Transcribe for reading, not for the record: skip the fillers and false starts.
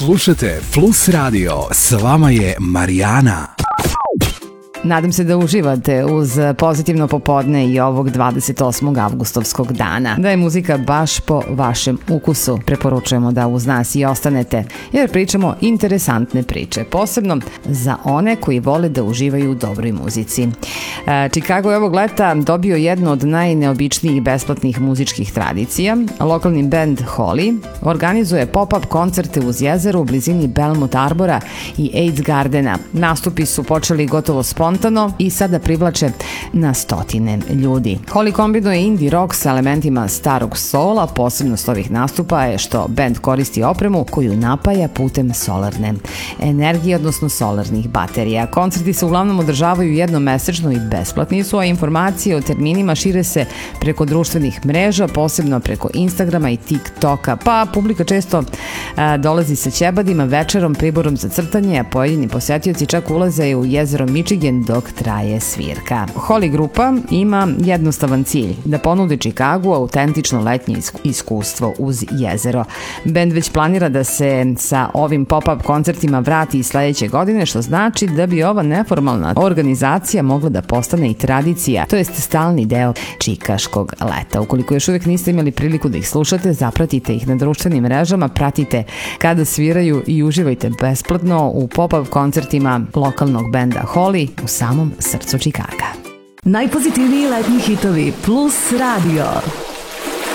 Slušate Plus Radio, s vama je Marijana. Nadam se da uživate uz pozitivno popodne i ovog 28. avgustovskog dana. Da je muzika baš po vašem ukusu. Preporučujemo da uz nas i ostanete, jer pričamo interesantne priče, posebno za one koji vole da uživaju u dobroj muzici. Chicago je ovog leta dobio jednu od najneobičnijih besplatnih muzičkih tradicija. Lokalni band Holly organizuje pop-up koncerte uz jezero u blizini Belmont Arbora i AIDS Gardena. Nastupi su počeli gotovo spontano i sada privlače na stotine ljudi. Holly kombinuje indie rock sa elementima starog soula. Posebnost ovih nastupa je što band koristi opremu koju napaja putem solarne energije, odnosno solarnih baterija. Koncerti se uglavnom održavaju jednomesečno i besplatni su, a informacije o terminima šire se preko društvenih mreža, posebno preko Instagrama i TikToka, pa publika često dolazi sa ćebadima, večerom, priborom za crtanje, a pojedini posetioci čak ulaze u jezero Michigan dok traje svirka. Holly grupa ima jednostavan cilj, da ponudi Chicagu autentično letnje iskustvo uz jezero. Band već planira da se sa ovim pop-up koncertima vrati i sledeće godine, što znači da bi ova neformalna organizacija mogla da postane i tradicija, to jest stalni deo čikaškog leta. Ukoliko još uvijek niste imali priliku da ih slušate, zapratite ih na društvenim mrežama, pratite kada sviraju i uživajte besplatno u pop-up koncertima lokalnog benda Holly u samom srcu Chicaga. Najpozitivniji letnji hitovi Plus Radio.